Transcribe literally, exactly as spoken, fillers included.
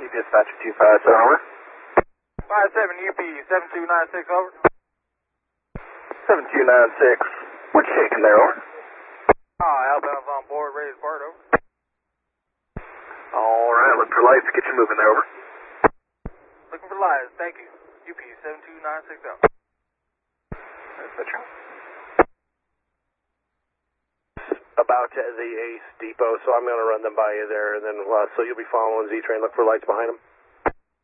Dispatcher two five seven, over. five seven U P seven two nine six, over. seven two nine six, what's shaking there, over? Ah, Alabama's on board, ready to depart, over. Alright, look for lights, get you moving there, over. Looking for lights, thank you. U P seven two nine six, out. Dispatcher. About to the Ace Depot, so I'm going to run them by you there, and then uh, so you'll be following Z-Train. Look for lights behind them.